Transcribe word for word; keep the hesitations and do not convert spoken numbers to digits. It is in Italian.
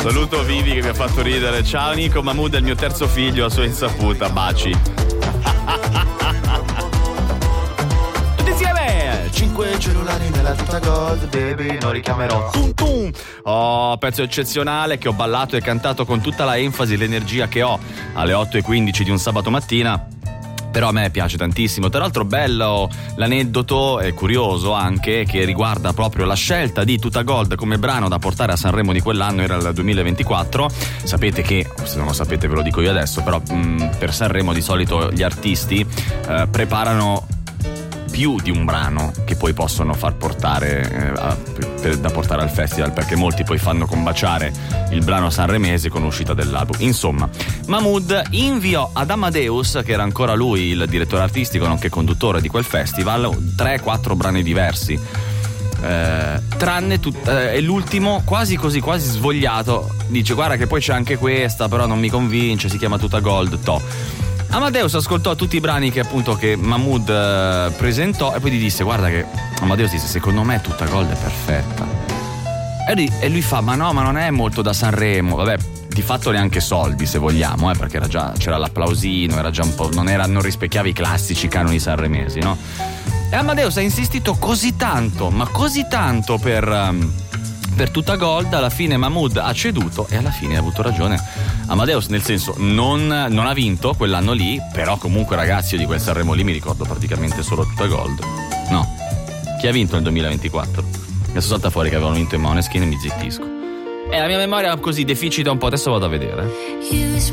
Saluto Vivi che mi ha fatto ridere. Ciao Nico, Mahmood è il mio terzo figlio a sua insaputa. Baci. Tutti insieme. Cinque cellulari nella tuta gold, baby, non richiamerò. Tum tum. Oh, pezzo eccezionale che ho ballato e cantato con tutta la enfasi e l'energia che ho alle otto e quindici di un sabato mattina. Però a me piace tantissimo. Tra l'altro bello l'aneddoto, è curioso anche, che riguarda proprio la scelta di Tuta Gold come brano da portare a Sanremo di quell'anno, era il duemilaventiquattro. Sapete che, se non lo sapete ve lo dico io adesso, però mh, per Sanremo di solito gli artisti eh, preparano più di un brano che poi possono far portare eh, a, per, da portare al festival, perché molti poi fanno combaciare il brano sanremese con l'uscita dell'album. Insomma, Mahmood inviò ad Amadeus, che era ancora lui il direttore artistico nonché conduttore di quel festival, tre quattro brani diversi, eh, tranne tut- eh, e l'ultimo quasi così quasi svogliato dice: guarda che poi c'è anche questa, però non mi convince, si chiama Tuta Gold, to. Amadeus ascoltò tutti i brani che appunto che Mahmood eh, presentò e poi gli disse: guarda che Amadeus disse, secondo me Tuta Gold è perfetta. E lui, e lui fa: ma no, ma non è molto da Sanremo. Vabbè, di fatto neanche soldi, se vogliamo, eh, perché era già, c'era l'applausino, era già un po', non, era, non rispecchiava i classici canoni sanremesi, no? E Amadeus ha insistito così tanto, ma così tanto per um, per Tuta Gold, alla fine Mahmood ha ceduto e alla fine ha avuto ragione Amadeus, nel senso non, non ha vinto quell'anno lì, però comunque ragazzi io di quel Sanremo lì mi ricordo praticamente solo Tuta Gold. No, chi ha vinto nel duemilaventiquattro? Adesso salta fuori che avevano vinto i Måneskin e mi zittisco. E la mia memoria così deficita un po', adesso vado a vedere.